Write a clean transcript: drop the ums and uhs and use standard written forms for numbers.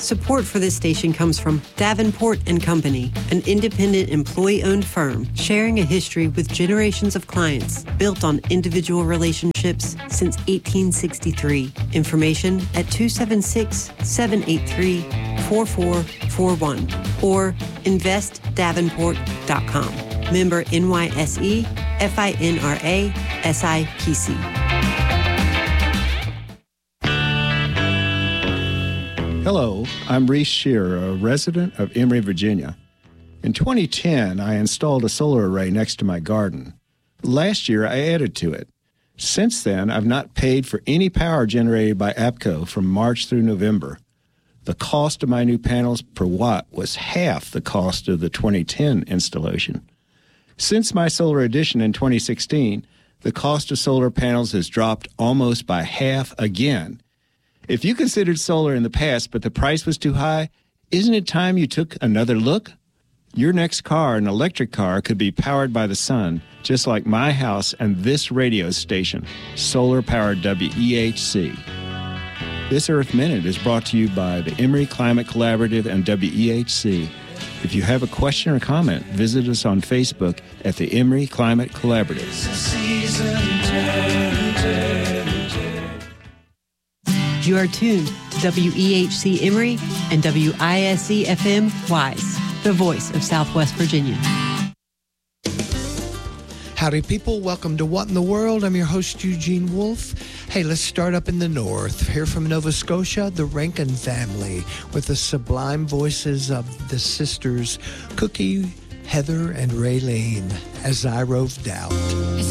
Support for this station comes from Davenport & Company, an independent employee-owned firm sharing a history with generations of clients built on individual relationships since 1863. Information at 276-783-4441 or investdavenport.com. Member NYSE, FINRA, SIPC. Hello, I'm Reese Shearer, a resident of Emory, Virginia. In 2010, I installed a solar array next to my garden. Last year, I added to it. Since then, I've not paid for any power generated by APCO from March through November. The cost of my new panels per watt was half the cost of the 2010 installation. Since my solar addition in 2016, the cost of solar panels has dropped almost by half again. If you considered solar in the past but the price was too high, isn't it time you took another look? Your next car, an electric car, could be powered by the sun, just like my house and this radio station, solar-powered WEHC. This Earth Minute is brought to you by the Emory Climate Collaborative and WEHC. If you have a question or comment, visit us on Facebook at the Emory Climate Collaborative. You are tuned to WEHC Emory and WISC FM Wise, the voice of Southwest Virginia. Howdy, people. Welcome to What in the World? I'm your host, Eugene Wolf. Hey, let's start up in the north. Here from Nova Scotia, the Rankin family, with the sublime voices of the sisters Cookie, Heather, and Raylene, as I roved out.